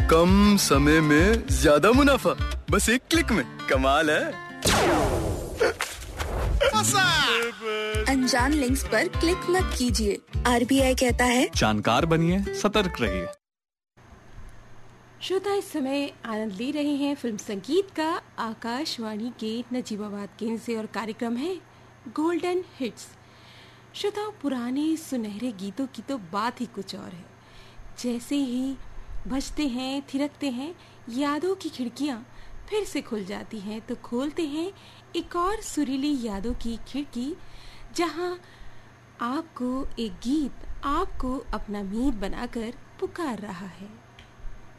कम समय में ज्यादा मुनाफा, बस एक क्लिक में। कमाल है। अनजान लिंक्स पर क्लिक मत कीजिए। RBI कहता है जानकार बनिए, सतर्क रहिए। श्रोता इस समय आनंद ले रहे हैं फिल्म संगीत का आकाशवाणी के नजीबाबाद केंद्र से और कार्यक्रम है गोल्डन हिट्स। श्रोता पुराने सुनहरे गीतों की तो बात ही कुछ और है। जैसे ही बजते हैं, थिरकते हैं, यादों की खिड़कियां फिर से खुल जाती हैं, तो खोलते हैं एक और सुरीली यादों की खिड़की, जहां आपको एक गीत आपको अपना मीत बनाकर पुकार रहा है।